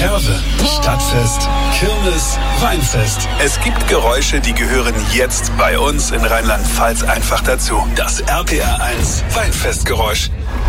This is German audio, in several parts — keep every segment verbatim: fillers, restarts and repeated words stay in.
Curve, Stadtfest, Kirmes, Weinfest. Es gibt Geräusche, die gehören jetzt bei uns in Rheinland-Pfalz einfach dazu. Das R P R eins Weinfestgeräusch.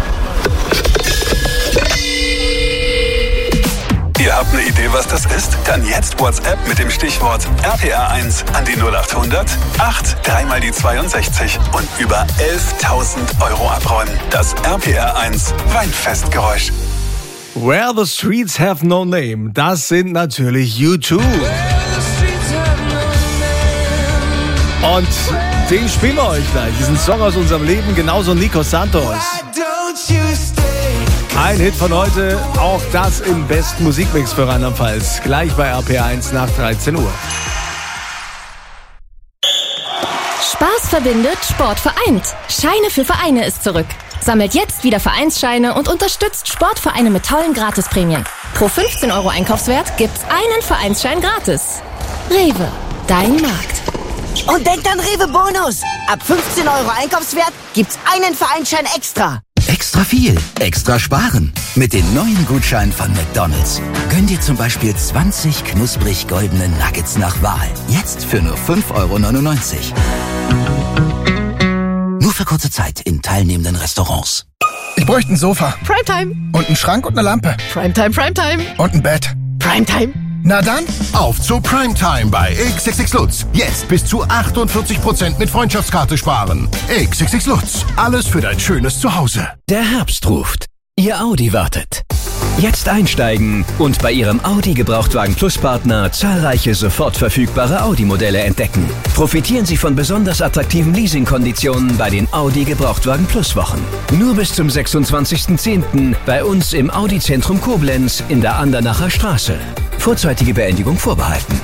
Ihr habt eine Idee, was das ist? Dann jetzt WhatsApp mit dem Stichwort R P R eins an die null acht hundert acht dreimal die zweiundsechzig und über elftausend Euro abräumen. Das R P R eins Weinfestgeräusch. Where the Streets Have No Name, das sind natürlich U zwei. Und den spielen wir euch gleich, diesen Song aus unserem Leben, genauso Nico Santos. Ein Hit von heute, auch das im besten Musikmix für Rheinland-Pfalz. Gleich bei R P R eins nach dreizehn Uhr. Spaß verbindet, Sport vereint. Scheine für Vereine ist zurück. Sammelt jetzt wieder Vereinsscheine und unterstützt Sportvereine mit tollen Gratisprämien. Pro fünfzehn Euro Einkaufswert gibt's einen Vereinsschein gratis. Rewe, dein Markt. Und denkt an Rewe Bonus. Ab fünfzehn Euro Einkaufswert gibt's einen Vereinsschein extra. Extra viel, extra sparen. Mit den neuen Gutscheinen von McDonald's. Gönn dir zum Beispiel zwanzig knusprig goldene Nuggets nach Wahl. Jetzt für nur fünf Euro neunundneunzig. Nur für kurze Zeit in teilnehmenden Restaurants. Ich bräuchte ein Sofa. Primetime. Und einen Schrank und eine Lampe. Primetime, Primetime. Und ein Bett. Primetime. Na dann, auf zu Primetime bei X X X Lutz. Jetzt bis zu achtundvierzig Prozent mit Freundschaftskarte sparen. X X X Lutz. Alles für dein schönes Zuhause. Der Herbst ruft. Ihr Audi wartet. Jetzt einsteigen und bei Ihrem Audi Gebrauchtwagen Plus Partner zahlreiche sofort verfügbare Audi-Modelle entdecken. Profitieren Sie von besonders attraktiven Leasingkonditionen bei den Audi Gebrauchtwagen Plus Wochen. Nur bis zum sechsundzwanzigsten zehnten bei uns im Audi Zentrum Koblenz in der Andernacher Straße. Vorzeitige Beendigung vorbehalten.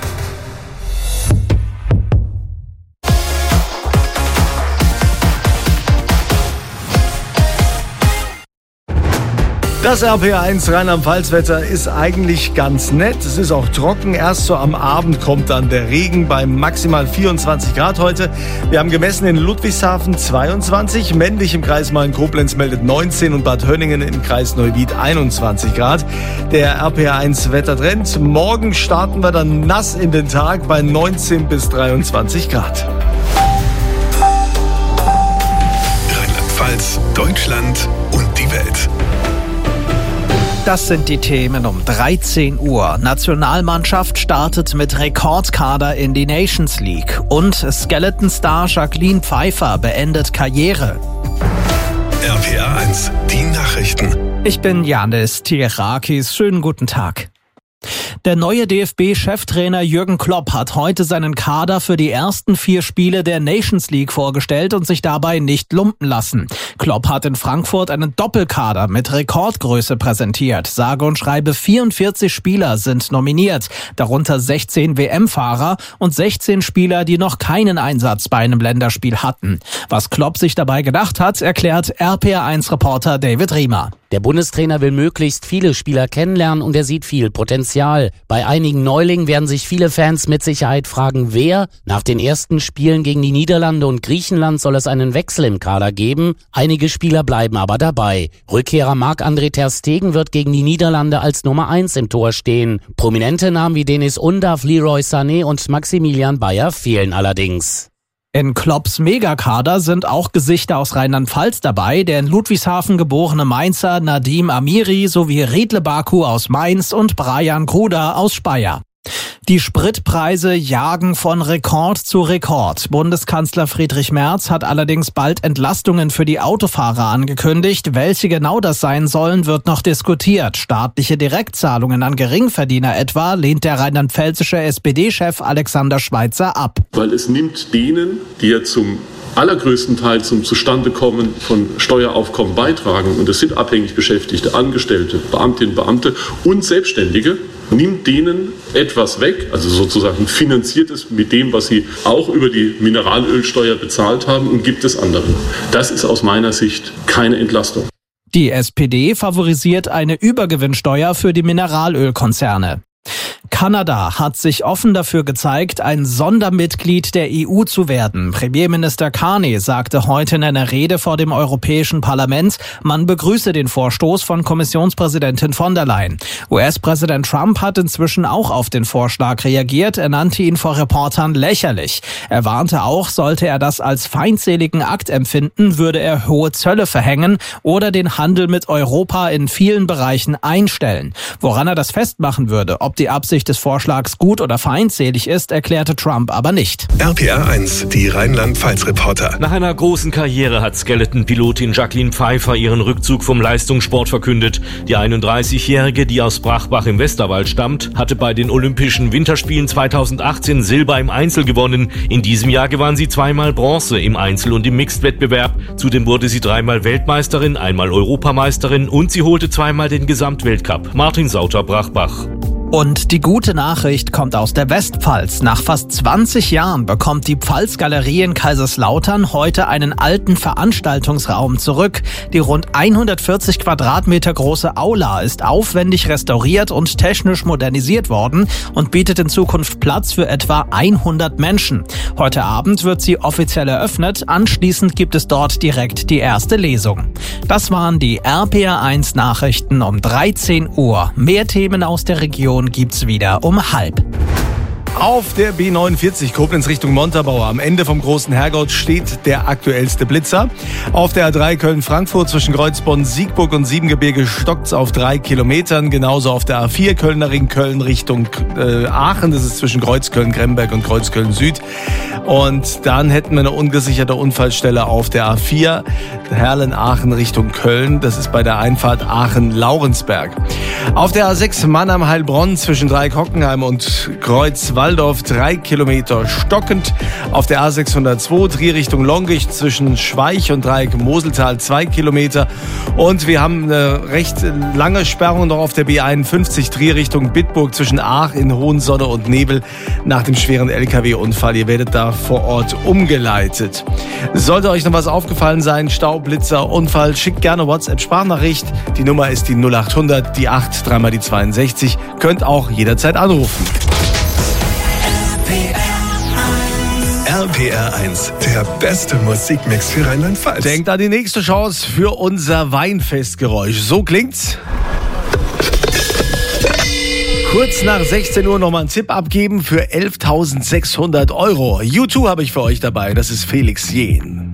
Das R P R eins Rheinland-Pfalz-Wetter ist eigentlich ganz nett. Es ist auch trocken. Erst so am Abend kommt dann der Regen bei maximal vierundzwanzig Grad heute. Wir haben gemessen in Ludwigshafen zweiundzwanzig, Männlich im Kreis Main-Koblenz meldet neunzehn und Bad Hönningen im Kreis Neuwied einundzwanzig Grad. Der R P R eins Wettertrend. Morgen starten wir dann nass in den Tag bei neunzehn bis dreiundzwanzig Grad. Rheinland-Pfalz, Deutschland und die Welt. Das sind die Themen um dreizehn Uhr. Nationalmannschaft startet mit Rekordkader in die Nations League. Und Skeleton-Star Jacqueline Pfeiffer beendet Karriere. R P R eins, die Nachrichten. Ich bin Janis Tierakis. Schönen guten Tag. Der neue D F B-Cheftrainer Jürgen Klopp hat heute seinen Kader für die ersten vier Spiele der Nations League vorgestellt und sich dabei nicht lumpen lassen. Klopp hat in Frankfurt einen Doppelkader mit Rekordgröße präsentiert. Sage und schreibe vierundvierzig Spieler sind nominiert, darunter sechzehn W M-Fahrer und sechzehn Spieler, die noch keinen Einsatz bei einem Länderspiel hatten. Was Klopp sich dabei gedacht hat, erklärt R P R eins-Reporter David Riemer. Der Bundestrainer will möglichst viele Spieler kennenlernen und er sieht viel Potenzial. Bei einigen Neulingen werden sich viele Fans mit Sicherheit fragen, wer. Nach den ersten Spielen gegen die Niederlande und Griechenland soll es einen Wechsel im Kader geben. Einige Spieler bleiben aber dabei. Rückkehrer Marc-André ter Stegen wird gegen die Niederlande als Nummer eins im Tor stehen. Prominente Namen wie Denis Undav, Leroy Sané und Maximilian Bayer fehlen allerdings. In Klopps Megakader sind auch Gesichter aus Rheinland-Pfalz dabei, der in Ludwigshafen geborene Mainzer Nadim Amiri sowie Riedle Baku aus Mainz und Brian Gruder aus Speyer. Die Spritpreise jagen von Rekord zu Rekord. Bundeskanzler Friedrich Merz hat allerdings bald Entlastungen für die Autofahrer angekündigt. Welche genau das sein sollen, wird noch diskutiert. Staatliche Direktzahlungen an Geringverdiener etwa lehnt der rheinland-pfälzische S P D-Chef Alexander Schweitzer ab. Weil es nimmt denen, die ja zum allergrößten Teil zum Zustandekommen von Steueraufkommen beitragen, und das sind abhängig Beschäftigte, Angestellte, Beamtinnen, Beamte und Selbstständige, nimmt denen etwas weg, also sozusagen finanziert es mit dem, was sie auch über die Mineralölsteuer bezahlt haben, und gibt es anderen. Das ist aus meiner Sicht keine Entlastung. Die S P D favorisiert eine Übergewinnsteuer für die Mineralölkonzerne. Kanada hat sich offen dafür gezeigt, ein Sondermitglied der E U zu werden. Premierminister Carney sagte heute in einer Rede vor dem Europäischen Parlament, man begrüße den Vorstoß von Kommissionspräsidentin von der Leyen. U S-Präsident Trump hat inzwischen auch auf den Vorschlag reagiert. Er nannte ihn vor Reportern lächerlich. Er warnte auch, sollte er das als feindseligen Akt empfinden, würde er hohe Zölle verhängen oder den Handel mit Europa in vielen Bereichen einstellen. Woran er das festmachen würde, ob die Absicht des Vorschlags gut oder feindselig ist, erklärte Trump aber nicht. R P R eins, die Rheinland-Pfalz-Reporter. Nach einer großen Karriere hat Skeleton-Pilotin Jacqueline Pfeiffer ihren Rückzug vom Leistungssport verkündet. Die einunddreißigjährige, die aus Brachbach im Westerwald stammt, hatte bei den Olympischen Winterspielen zweitausendachtzehn Silber im Einzel gewonnen. In diesem Jahr gewann sie zweimal Bronze im Einzel- und im Mixed-Wettbewerb. Zudem wurde sie dreimal Weltmeisterin, einmal Europameisterin und sie holte zweimal den Gesamtweltcup. Martin Sauter, Brachbach. Und die gute Nachricht kommt aus der Westpfalz. Nach fast zwanzig Jahren bekommt die Pfalzgalerie in Kaiserslautern heute einen alten Veranstaltungsraum zurück. Die rund hundertvierzig Quadratmeter große Aula ist aufwendig restauriert und technisch modernisiert worden und bietet in Zukunft Platz für etwa hundert Menschen. Heute Abend wird sie offiziell eröffnet. Anschließend gibt es dort direkt die erste Lesung. Das waren die R P R eins Nachrichten um dreizehn Uhr. Mehr Themen aus der Region gibt's wieder um halb. Auf der B neunundvierzig Koblenz Richtung Montabaur am Ende vom Großen Herrgott steht der aktuellste Blitzer. Auf der A drei Köln-Frankfurt zwischen Kreuzbonn, Siegburg und Siebengebirge stockt's auf drei Kilometern. Genauso auf der A vier Kölner Ring Köln Richtung äh, Aachen. Das ist zwischen Kreuzköln-Gremberg und Kreuzköln-Süd. Und dann hätten wir eine ungesicherte Unfallstelle auf der A vier Herlen-Aachen Richtung Köln. Das ist bei der Einfahrt Aachen-Laurensberg. Auf der A sechs Mannheim-Heilbronn zwischen Dreieck-Hockenheim und Kreuz-Waldorf drei Kilometer stockend. Auf der A sechshundertzwei Trier Richtung Longicht zwischen Schweich und Dreieck-Moseltal zwei Kilometer. Und wir haben eine recht lange Sperrung noch auf der B einundfünfzig Trier Richtung Bitburg zwischen Aach in Hohensonne und Nebel nach dem schweren L K W-Unfall. Ihr werdet da vor Ort umgeleitet. Sollte euch noch was aufgefallen sein, Stau, Blitzer, Unfall, schickt gerne WhatsApp-Sprachnachricht. Die Nummer ist die null achthundert, die acht, dreimal die zweiundsechzig. Könnt auch jederzeit anrufen. R P R eins, der beste Musikmix für Rheinland-Pfalz. Denkt an die nächste Chance für unser Weinfestgeräusch. So klingt's. Kurz nach sechzehn Uhr nochmal einen Tipp abgeben für elftausendsechshundert Euro. U zwei habe ich für euch dabei, das ist Felix Jähn.